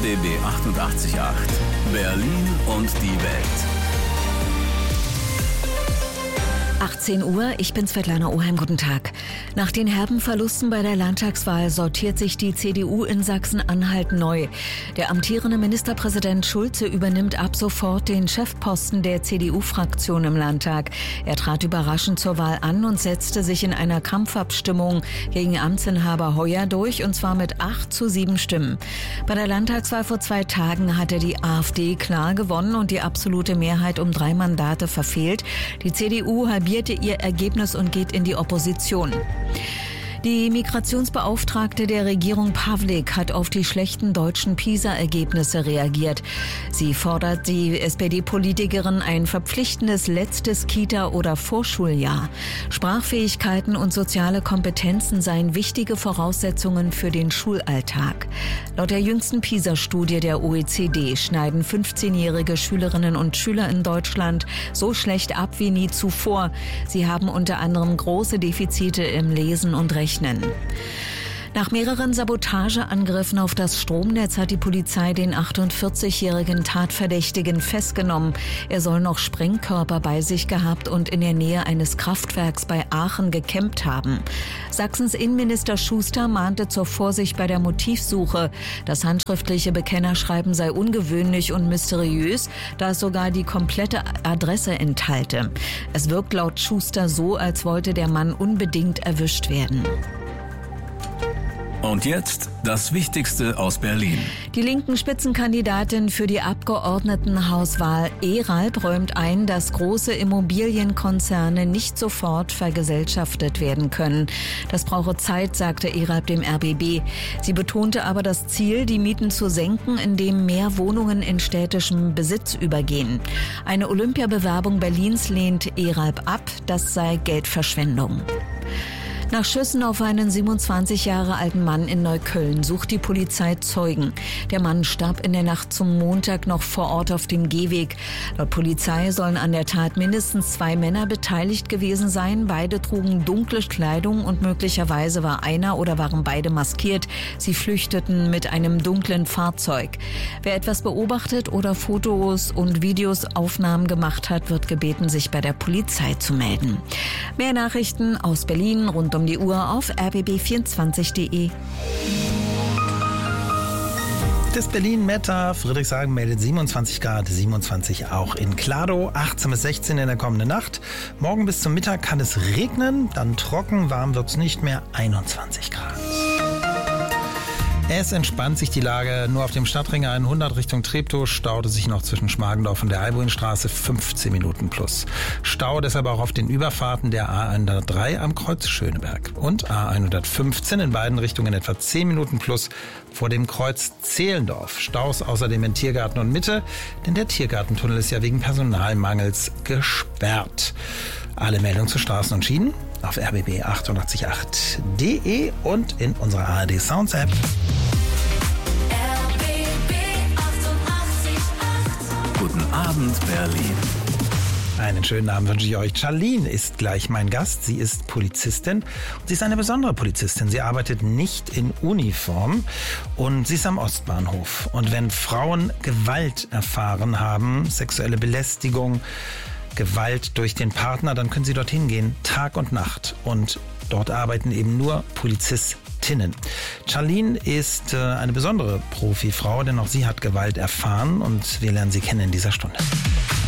RBB 88.8 Berlin und die Welt. 18 Uhr, ich bin Svetlana Oheim, guten Tag. Nach den herben Verlusten bei der Landtagswahl sortiert sich die CDU in Sachsen-Anhalt neu. Der amtierende Ministerpräsident Schulze übernimmt ab sofort den Chefposten der CDU-Fraktion im Landtag. Er trat überraschend zur Wahl an und setzte sich in einer Kampfabstimmung gegen Amtsinhaber Heuer durch, und zwar mit 8:7 Stimmen. Bei der Landtagswahl vor 2 Tagen hatte die AfD klar gewonnen und die absolute Mehrheit um 3 Mandate verfehlt. Die CDU halbierte ihr Ergebnis und geht in die Opposition. Die Migrationsbeauftragte der Regierung Pavlik hat auf die schlechten deutschen PISA-Ergebnisse reagiert. Sie fordert die SPD-Politikerin ein verpflichtendes letztes Kita- oder Vorschuljahr. Sprachfähigkeiten und soziale Kompetenzen seien wichtige Voraussetzungen für den Schulalltag. Laut der jüngsten PISA-Studie der OECD schneiden 15-jährige Schülerinnen und Schüler in Deutschland so schlecht ab wie nie zuvor. Sie haben unter anderem große Defizite im Lesen und Rechnen. Nach mehreren Sabotageangriffen auf das Stromnetz hat die Polizei den 48-jährigen Tatverdächtigen festgenommen. Er soll noch Sprengkörper bei sich gehabt und in der Nähe eines Kraftwerks bei Aachen gecampt haben. Sachsens Innenminister Schuster mahnte zur Vorsicht bei der Motivsuche. Das handschriftliche Bekennerschreiben sei ungewöhnlich und mysteriös, da es sogar die komplette Adresse enthalte. Es wirkt laut Schuster so, als wollte der Mann unbedingt erwischt werden. Und jetzt das Wichtigste aus Berlin. Die linken Spitzenkandidatin für die Abgeordnetenhauswahl Eralb räumt ein, dass große Immobilienkonzerne nicht sofort vergesellschaftet werden können. Das brauche Zeit, sagte Eralb dem RBB. Sie betonte aber das Ziel, die Mieten zu senken, indem mehr Wohnungen in städtischem Besitz übergehen. Eine Olympiabewerbung Berlins lehnt Eralb ab, das sei Geldverschwendung. Nach Schüssen auf einen 27 Jahre alten Mann in Neukölln sucht die Polizei Zeugen. Der Mann starb in der Nacht zum Montag noch vor Ort auf dem Gehweg. Laut Polizei sollen an der Tat mindestens 2 Männer beteiligt gewesen sein. Beide trugen dunkle Kleidung und möglicherweise war einer oder waren beide maskiert. Sie flüchteten mit einem dunklen Fahrzeug. Wer etwas beobachtet oder Fotos und Videoaufnahmen gemacht hat, wird gebeten, sich bei der Polizei zu melden. Mehr Nachrichten aus Berlin rund um die Uhr auf rbb24.de. Das Berlin-Wetter. Friedrichshagen meldet 27 Grad, 27 auch in Kladow, 18 bis 16 in der kommenden Nacht. Morgen bis zum Mittag kann es regnen, dann trocken, warm wird es nicht mehr, 21 Grad. Es entspannt sich die Lage. Nur auf dem Stadtring 100 Richtung Treptow staute sich noch zwischen Schmargendorf und der Albuinstraße 15 Minuten plus. Stau deshalb auch auf den Überfahrten der A103 am Kreuz Schöneberg und A115 in beiden Richtungen etwa 10 Minuten plus vor dem Kreuz Zehlendorf. Staus außerdem in Tiergarten und Mitte, denn der Tiergartentunnel ist ja wegen Personalmangels gesperrt. Alle Meldungen zu Straßen und Schienen auf rbb888.de und in unserer ARD Sounds App. Guten Abend, Berlin. Einen schönen Abend wünsche ich euch. Charlene ist gleich mein Gast. Sie ist Polizistin und sie ist eine besondere Polizistin. Sie arbeitet nicht in Uniform und sie ist am Ostbahnhof. Und wenn Frauen Gewalt erfahren haben, sexuelle Belästigung, Gewalt durch den Partner, dann können Sie dorthin gehen, Tag und Nacht. Und dort arbeiten eben nur Polizistinnen. Charlene ist eine besondere Profifrau, denn auch sie hat Gewalt erfahren und wir lernen sie kennen in dieser Stunde.